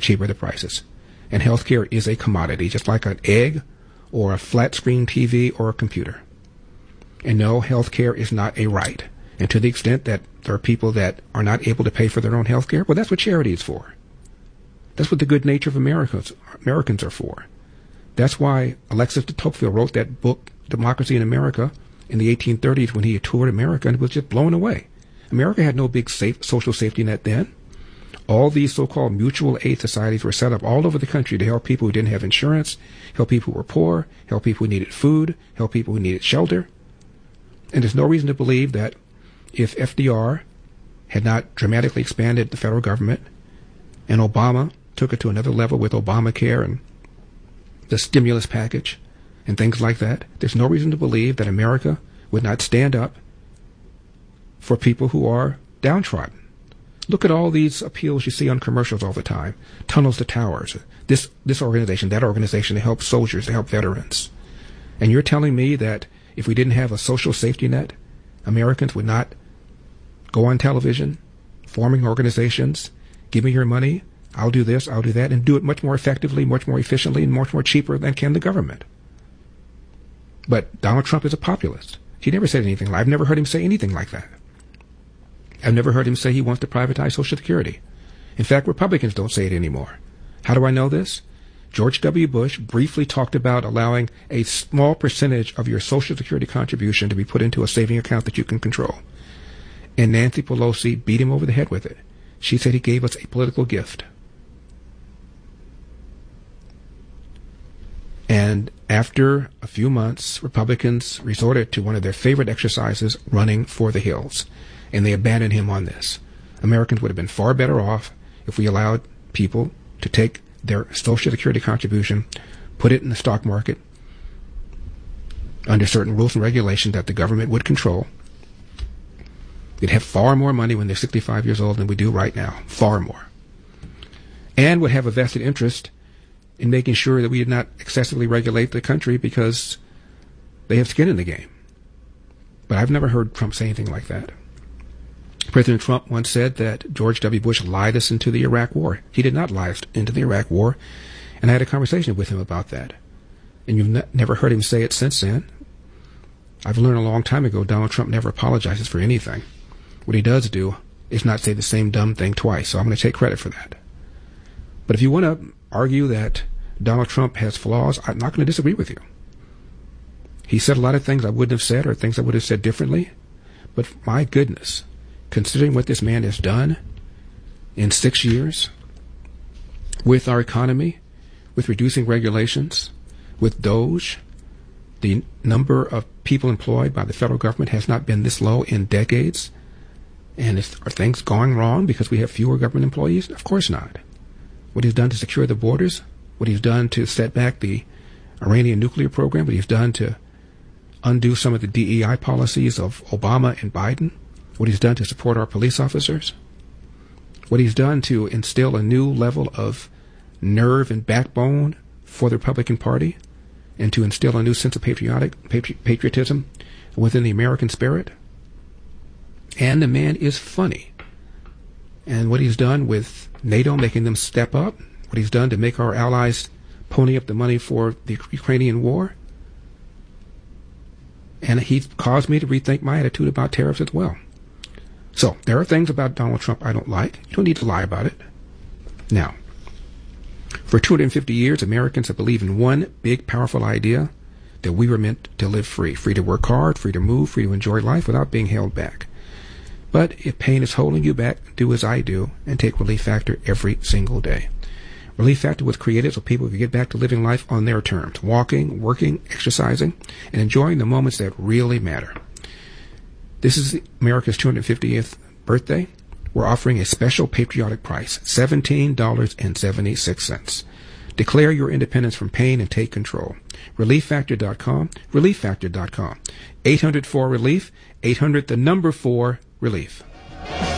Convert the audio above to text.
cheaper the prices. And healthcare is a commodity, just like an egg or a flat screen TV or a computer. And no, healthcare is not a right. And to the extent that there are people that are not able to pay for their own healthcare, well, that's what charity is for. That's what the good nature of Americans are for. That's why Alexis de Tocqueville wrote that book, Democracy in America, in the 1830s when he toured America and was just blown away. America had no big social safety net then. All these so-called mutual aid societies were set up all over the country to help people who didn't have insurance, help people who were poor, help people who needed food, help people who needed shelter. And there's no reason to believe that if FDR had not dramatically expanded the federal government and Obama took it to another level with Obamacare and the stimulus package and things like that, there's no reason to believe that America would not stand up for people who are downtrodden. Look at all these appeals you see on commercials all the time. Tunnels to Towers. This organization, that organization to help soldiers, to help veterans. And you're telling me that if we didn't have a social safety net, Americans would not go on television, forming organizations, give me your money, I'll do this, I'll do that, and do it much more effectively, much more efficiently, and much more cheaper than can the government. But Donald Trump is a populist. He never said anything. I've never heard him say anything like that. I've never heard him say he wants to privatize Social Security. In fact, Republicans don't say it anymore. How do I know this? George W. Bush briefly talked about allowing a small percentage of your Social Security contribution to be put into a saving account that you can control. And Nancy Pelosi beat him over the head with it. She said he gave us a political gift. And after a few months, Republicans resorted to one of their favorite exercises, running for the hills. And they abandoned him on this. Americans would have been far better off if we allowed people to take their Social Security contribution, put it in the stock market under certain rules and regulations that the government would control. They'd have far more money when they're 65 years old than we do right now. Far more. And would have a vested interest in making sure that we did not excessively regulate the country because they have skin in the game. But I've never heard Trump say anything like that. President Trump once said that George W. Bush lied us into the Iraq War. He did not lie us into the Iraq War, and I had a conversation with him about that. And you've never heard him say it since then. I've learned a long time ago Donald Trump never apologizes for anything. What he does do is not say the same dumb thing twice, so I'm going to take credit for that. But if you want to argue that Donald Trump has flaws, I'm not going to disagree with you. He said a lot of things I wouldn't have said or things I would have said differently, but my goodness, considering what this man has done in 6 years with our economy, with reducing regulations, with DOGE, the number of people employed by the federal government has not been this low in decades. And are things going wrong because we have fewer government employees? Of course not. What he's done to secure the borders, what he's done to set back the Iranian nuclear program, what he's done to undo some of the DEI policies of Obama and Biden, what he's done to support our police officers, what he's done to instill a new level of nerve and backbone for the Republican Party, and to instill a new sense of patriotism within the American spirit. And the man is funny. And what he's done with NATO, making them step up, what he's done to make our allies pony up the money for the Ukrainian war, and he's caused me to rethink my attitude about tariffs as well. So there are things about Donald Trump I don't like. You don't need to lie about it. Now, for 250 years, Americans have believed in one big, powerful idea, that we were meant to live free. Free to work hard, free to move, free to enjoy life without being held back. But if pain is holding you back, do as I do and take Relief Factor every single day. Relief Factor was created so people could get back to living life on their terms, walking, working, exercising, and enjoying the moments that really matter. This is America's 250th birthday. We're offering a special patriotic price, $17.76. Declare your independence from pain and take control. ReliefFactor.com, ReliefFactor.com. 800-4-RELIEF, 800 the number 4 relief.